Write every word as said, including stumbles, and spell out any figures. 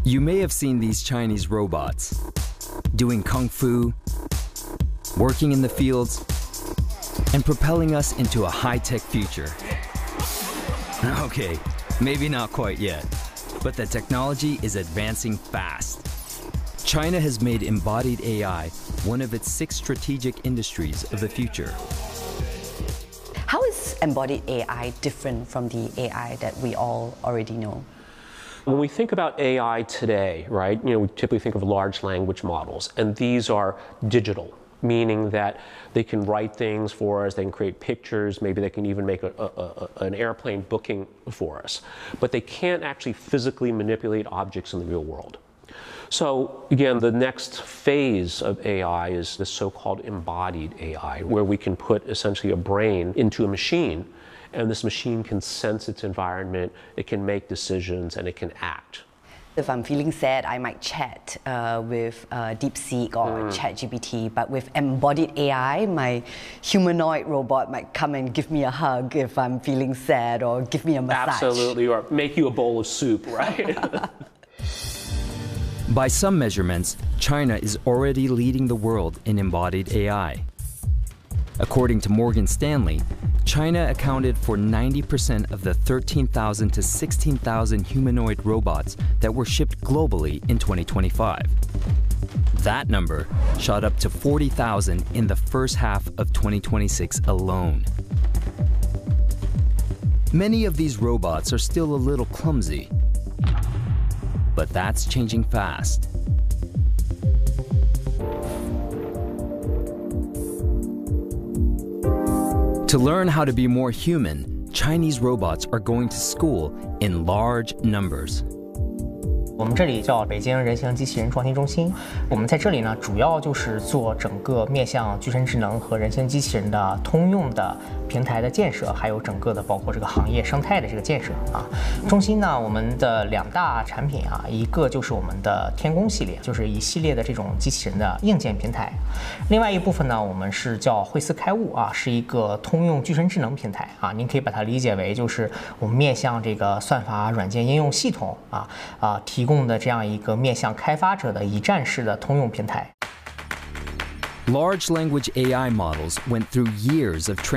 You may have seen these Chinese robots doing kung fu, working in the fields, and propelling us into a high-tech future. Okay, maybe not quite yet, but the technology is advancing fast. China has made embodied A I one of its six strategic industries of the future. How is embodied A I different from the A I that we all already know? When we think about A I today, right, you know, we typically think of large language models, and these are digital, meaning that they can write things for us, they can create pictures, maybe they can even make a, a, a, an airplane booking for us. But they can't actually physically manipulate objects in the real world. So again, the next phase of A I is the so-called embodied A I, where we can put essentially a brain into a machine, and this machine can sense its environment, it can make decisions, and it can act. If I'm feeling sad, I might chat uh, with uh, DeepSeek or mm. ChatGPT, but with embodied A I, my humanoid robot might come and give me a hug if I'm feeling sad, or give me a massage. Absolutely, or make you a bowl of soup, right? By some measurements, China is already leading the world in embodied A I. According to Morgan Stanley, China accounted for ninety percent of the thirteen thousand to sixteen thousand humanoid robots that were shipped globally in twenty twenty-five. That number shot up to forty thousand in the first half of twenty twenty-six alone. Many of these robots are still a little clumsy, but that's changing fast. To learn how to be more human, Chinese robots are going to school in large numbers. 我们这里叫北京人形机器人创新中心。我们在这里呢，主要就是做整个面向具身智能和人形机器人的通用的平台的建设，还有整个的包括这个行业生态的这个建设啊。中心呢，我们的两大产品啊，一个就是我们的天宫系列，就是一系列的这种机器人的硬件平台；另外一部分呢，我们是叫惠思开悟啊，是一个通用具身智能平台啊。您可以把它理解为就是我们面向这个算法软件应用系统啊啊提供的这样一个面向开发者的一站式的通用平台。 Large language A I models went through years of training.